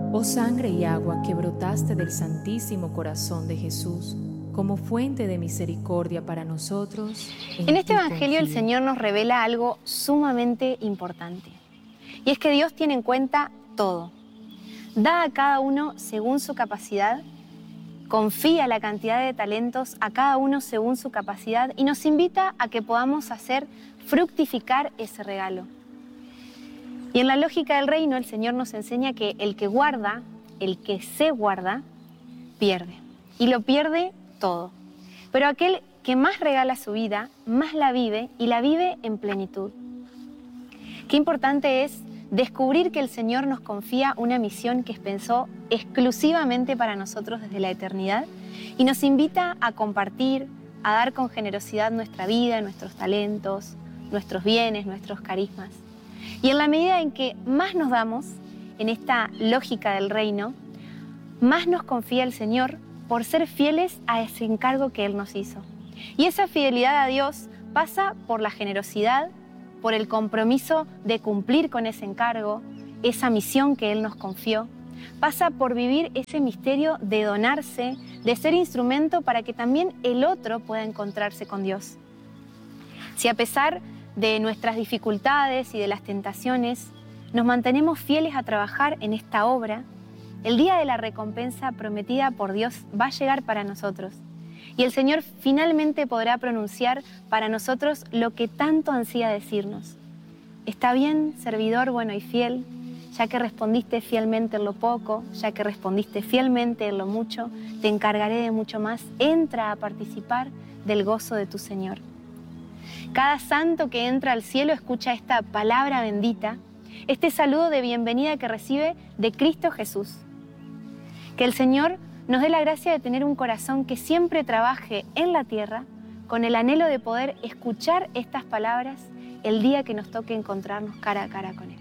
Oh sangre y agua que brotaste del Santísimo Corazón de Jesús, como fuente de misericordia para nosotros, En este ti Evangelio el confío. Señor nos revela algo sumamente importante. Y es que Dios tiene en cuenta todo. Da a cada uno según su capacidad, confía la cantidad de talentos a cada uno según su capacidad y nos invita a que podamos hacer fructificar ese regalo. Y en la lógica del reino el Señor nos enseña que el que guarda, el que se guarda, pierde. Y lo pierde todo. Pero aquel que más regala su vida, más la vive y la vive en plenitud. Qué importante es descubrir que el Señor nos confía una misión que pensó exclusivamente para nosotros desde la eternidad y nos invita a compartir, a dar con generosidad nuestra vida, nuestros talentos, nuestros bienes, nuestros carismas. Y en la medida en que más nos damos en esta lógica del reino, más nos confía el Señor por ser fieles a ese encargo que Él nos hizo. Y esa fidelidad a Dios pasa por la generosidad, por el compromiso de cumplir con ese encargo, esa misión que Él nos confió. Pasa por vivir ese misterio de donarse, de ser instrumento para que también el otro pueda encontrarse con Dios. Si a pesar de nuestras dificultades y de las tentaciones, nos mantenemos fieles a trabajar en esta obra, el día de la recompensa prometida por Dios va a llegar para nosotros. Y el Señor finalmente podrá pronunciar para nosotros lo que tanto ansía decirnos. Está bien, servidor bueno y fiel, ya que respondiste fielmente en lo poco, ya que respondiste fielmente en lo mucho, te encargaré de mucho más. Entra a participar del gozo de tu Señor. Cada santo que entra al cielo escucha esta palabra bendita, este saludo de bienvenida que recibe de Cristo Jesús. Que el Señor nos dé la gracia de tener un corazón que siempre trabaje en la tierra con el anhelo de poder escuchar estas palabras el día que nos toque encontrarnos cara a cara con Él.